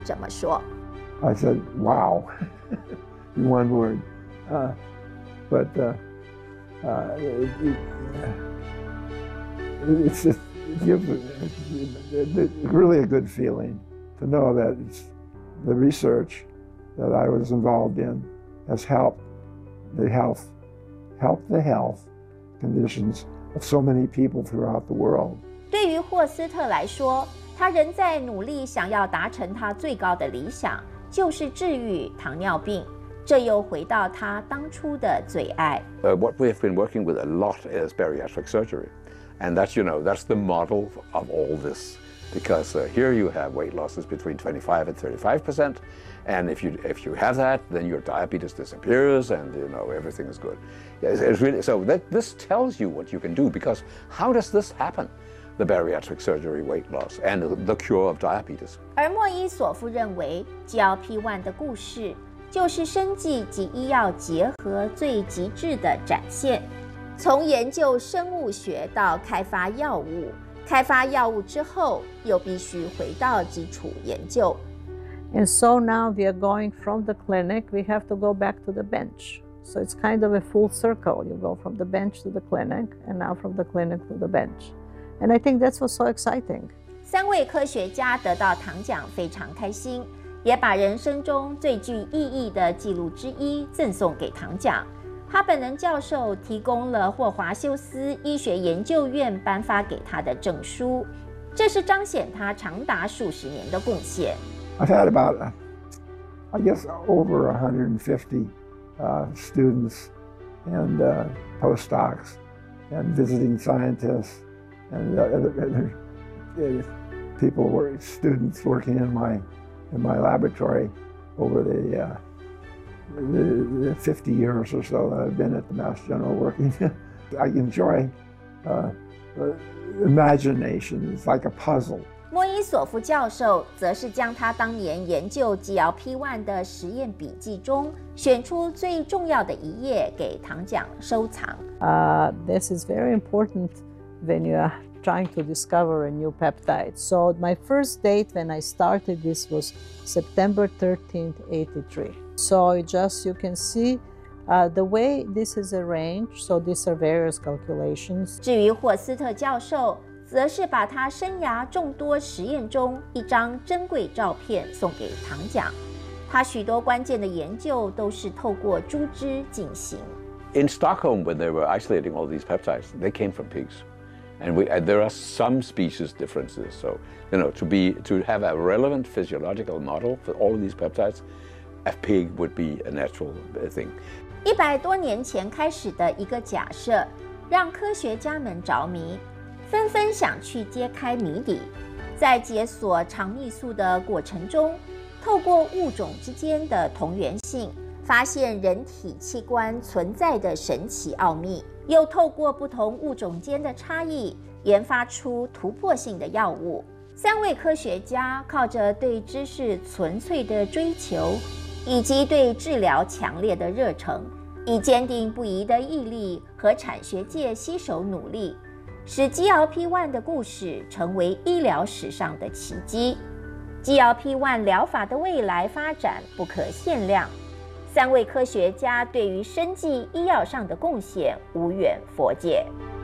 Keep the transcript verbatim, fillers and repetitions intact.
怎么说 I said, wow, in one word. Uh, but uh, uh, it, it, it's just, it gives it, it, really a good feeling to know that it's, the research that I was involved in has helped the health, helped the health conditions of so many people throughout the world. 对于霍斯特来说，他仍在努力想要达成他最高的理想，就是治愈糖尿病。这又回到他当初的最爱。 Uh, what we have been working with a lot is bariatric surgery, and that's you know that's the model of all this, because uh, here you have weight losses between twenty-five and thirty-five percent, and if you if you have that, then your diabetes disappears, and you know everything is good. It's, it's really so that this tells you what you can do, because how does this happen? The bariatric surgery, weight loss, and the cure of diabetes. 而莫伊索夫认为 G L P 一 的故事就是生技及医药结合最极致的展现。从研究生物学到开发药物，开发药物之后又必须回到基础研究。 And so now we are going from the clinic, we have to go back to the bench. So it's kind of a full circle. You go from the bench to the clinic, and now from the clinic to the bench. And I think that's what's so exciting. 三位科学家得到糖奖非常开心，也把人生中最具意义的记录之一赠送给糖奖。哈本能教授提供了霍华修斯医学研究院颁发给他的证书，这是彰显他长达数十年的贡献。 I've had about, I guess, over one hundred fifty uh, students and uh, postdocs and visiting scientists and other, other, other people, were students working in my in my laboratory over the, uh, the, the fifty years or so that I've been at the Mass General working. I enjoy uh, the imagination. It's like a puzzle. 莫伊索夫教授则是将他当年研究 G L P 一 的实验笔记中选出最重要的一页给糖奖收藏。 Uh, this is very important when you are trying to discover a new peptide. So my first date when I started this was September thirteenth, eighty-three. So it just, you can see uh, the way this is arranged. So these are various calculations. 至于霍斯特教授，则是把他生涯众多实验中一张珍贵照片送给糖奖。他许多关键的研究都是透过猪只进行。 In Stockholm, when they were isolating all these peptides, they came from pigs. And, we, and there are some species differences. So, you know, to be to have a relevant physiological model for all of these peptides, a pig would be a natural thing. 一百多年前开始的一个假设，让科学家们着迷，纷纷想去揭开谜底。在解锁肠泌素的过程中，透过物种之间的同源性，发现人体器官存在的神奇奥秘。又透过不同物种间的差异，研发出突破性的药物。三位科学家靠着对知识纯粹的追求，以及对治疗强烈的热忱，以坚定不移的毅力和产学界携手努力，使 G L P 一 的故事成为医疗史上的奇迹。G L P 一 疗法的未来发展不可限量。三位科学家对于生技医药上的贡献无远弗届。